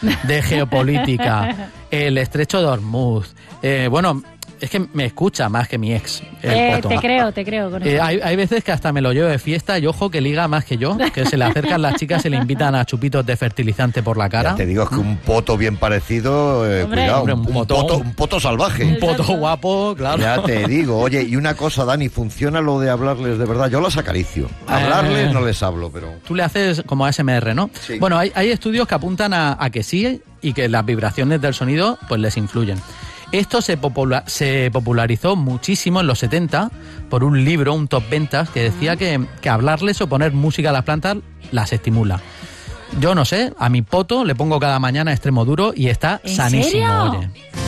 de geopolítica, el estrecho de Hormuz. Bueno, es que me escucha más que mi ex. Te creo. Con eso. Hay veces que hasta me lo llevo de fiesta y ojo que liga más que yo, que se le acercan las chicas y le invitan a chupitos de fertilizante por la cara. Ya te digo, es que un poto bien parecido, cuidado, Hombre, un poto salvaje. Un poto guapo, claro. Ya te digo. Oye, y una cosa, Dani, ¿funciona lo de hablarles de verdad? Yo las acaricio. Hablarles no les hablo, pero... Tú le haces como ASMR, ¿no? Sí. Bueno, hay estudios que apuntan a que sí y que las vibraciones del sonido pues les influyen. Esto se popularizó muchísimo en los 70 por un libro, un top ventas, que decía que hablarles o poner música a las plantas las estimula. Yo no sé, a mi poto le pongo cada mañana extremo duro y está ¿En sanísimo, serio? oye.